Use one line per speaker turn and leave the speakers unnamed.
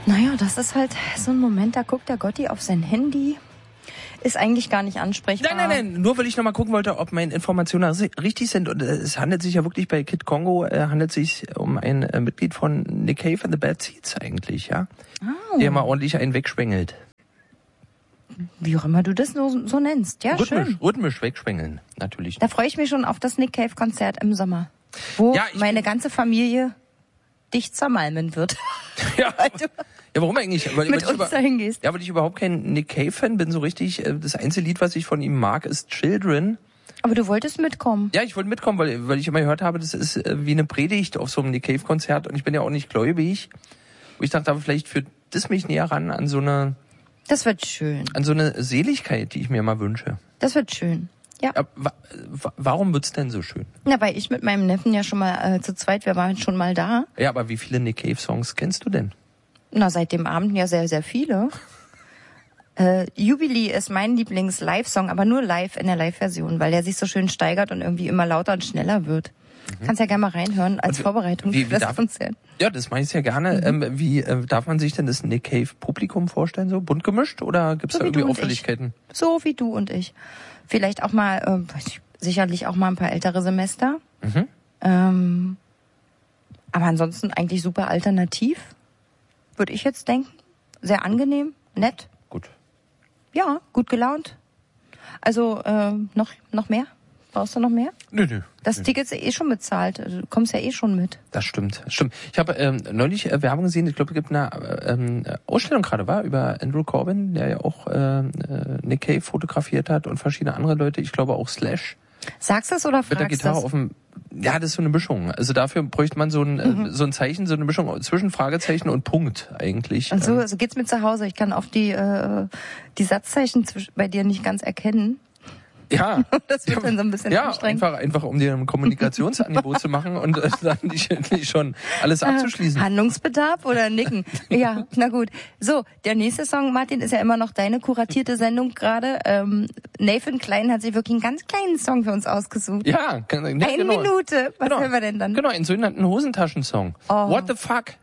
Naja, das ist halt so ein Moment, da guckt der Gotti auf sein Handy. Ist eigentlich gar nicht ansprechbar.
Nein. Nur weil ich nochmal gucken wollte, ob meine Informationen richtig sind. Und es handelt sich ja wirklich bei Kid Kongo, handelt sich um ein Mitglied von Nick Cave and the Bad Seeds eigentlich, ja? Oh. Der mal ordentlich einen wegschwengelt.
Wie auch immer du das so nennst. Ja, schön.
Rhythmisch wegschwengeln, natürlich.
Da freue ich mich schon auf das Nick Cave Konzert im Sommer. Wo meine ganze Familie dich zermalmen wird.
Ja. Ja, warum eigentlich? Weil
mit uns dahin gehst.
Ja, weil ich überhaupt kein Nick Cave-Fan bin, so richtig. Das einzige Lied, was ich von ihm mag, ist Children.
Aber du wolltest mitkommen.
Ja, ich wollte mitkommen, weil ich immer gehört habe, das ist wie eine Predigt auf so einem Nick Cave-Konzert. Und ich bin ja auch nicht gläubig. Und ich dachte aber, vielleicht führt das mich näher ran an so eine...
Das wird schön.
An so eine Seligkeit, die ich mir mal wünsche.
Das wird schön. Ja.
Warum wird's denn so schön?
Na, weil ich mit meinem Neffen ja schon mal zu zweit, wir waren schon mal da.
Ja, aber wie viele Nick Cave-Songs kennst du denn?
Na, seit dem Abend ja sehr, sehr viele. Jubilee ist mein Lieblings-Live-Song, aber nur live in der Live-Version, weil der sich so schön steigert und irgendwie immer lauter und schneller wird. Kannst ja gerne mal reinhören als Vorbereitung für das Konzert.
Ja, das mache ich ja gerne. Wie darf man sich denn das Nick Cave-Publikum vorstellen? So bunt gemischt oder gibt's da irgendwie Auffälligkeiten?
So wie du und ich. Vielleicht auch mal, sicherlich auch mal ein paar ältere Semester. Aber ansonsten eigentlich super alternativ. Würde ich jetzt denken. Sehr angenehm, nett.
Gut.
Ja, gut gelaunt. Also noch mehr? Brauchst du noch mehr?
Nö.
Das Ticket ist ja schon bezahlt. Du kommst ja schon mit.
Das stimmt. Ich habe neulich Werbung gesehen. Ich glaube, es gibt eine Ausstellung gerade, über Andrew Corbin, der ja auch Nick Cave fotografiert hat und verschiedene andere Leute. Ich glaube auch Slash.
Sagst du das oder fragst du das?
Mit der Gitarre auf dem... Ja, das ist so eine Mischung. Also dafür bräuchte man so ein Zeichen, so eine Mischung zwischen Fragezeichen und Punkt eigentlich.
Und so geht's mir zu Hause. Ich kann oft die Satzzeichen bei dir nicht ganz erkennen.
Ja.
Das wird dann so ein bisschen anstrengend.
Einfach um dir ein Kommunikationsangebot zu machen und dann nicht schon alles abzuschließen.
Handlungsbedarf oder Nicken? Ja, na gut. So, der nächste Song, Martin, ist ja immer noch deine kuratierte Sendung gerade. Nathan Klein hat sich wirklich einen ganz kleinen Song für uns ausgesucht.
Ja,
Eine Minute. Was hören wir denn dann?
Genau, einen sogenannten Hosentaschensong.
Oh.
What the fuck?